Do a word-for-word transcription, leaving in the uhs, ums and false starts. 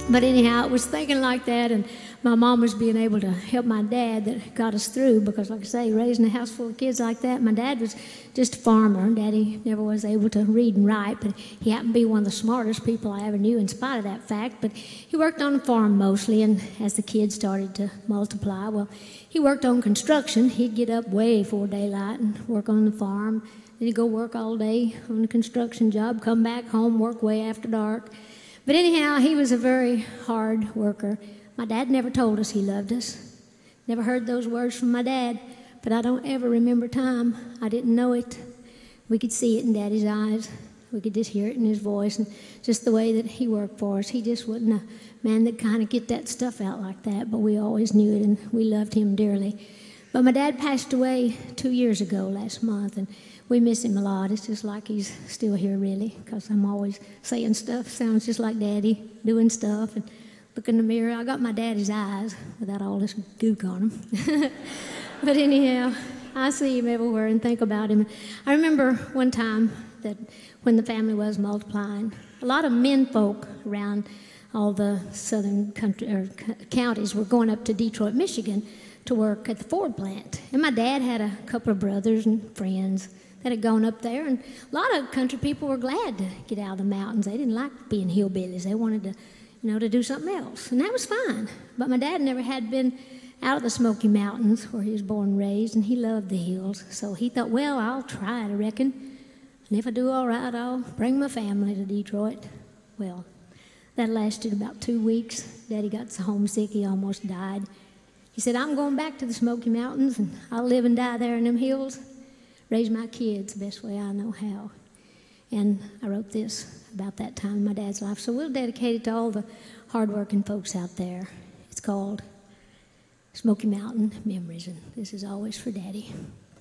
But anyhow, it was thinking like that, and my mom was being able to help my dad that got us through, because like I say, raising a house full of kids like that, my dad was just a farmer. Daddy never was able to read and write, but he happened to be one of the smartest people I ever knew in spite of that fact. But he worked on the farm mostly, and as the kids started to multiply, well, he worked on construction. He'd get up way before daylight and work on the farm. Then he'd go work all day on the construction job, come back home, work way after dark. But anyhow, he was a very hard worker. My dad never told us he loved us. Never heard those words from my dad, but I don't ever remember time I didn't know it. We could see it in Daddy's eyes. We could just hear it in his voice, and just the way that he worked for us. He just wasn't a man that kind of get that stuff out like that, but we always knew it, and we loved him dearly. But my dad passed away two years ago last month, and we miss him a lot. It's just like he's still here, really, because I'm always saying stuff. Sounds just like Daddy, doing stuff, and look in the mirror. I got my daddy's eyes without all this gook on them. But anyhow, I see him everywhere and think about him. I remember one time that when the family was multiplying, a lot of men folk around all the southern country, or counties were going up to Detroit, Michigan to work at the Ford plant. And my dad had a couple of brothers and friends that had gone up there, and a lot of country people were glad to get out of the mountains. They didn't like being hillbillies. They wanted to, you know, to do something else, and that was fine. But my dad never had been out of the Smoky Mountains where he was born and raised, and he loved the hills. So he thought, well, I'll try it, I reckon. And if I do all right, I'll bring my family to Detroit. Well, that lasted about two weeks. Daddy got so homesick he almost died. He said, I'm going back to the Smoky Mountains, and I'll live and die there in them hills. Raise my kids the best way I know how. And I wrote this about that time in my dad's life. So we'll dedicate it to all the hardworking folks out there. It's called Smoky Mountain Memories, and this is always for Daddy.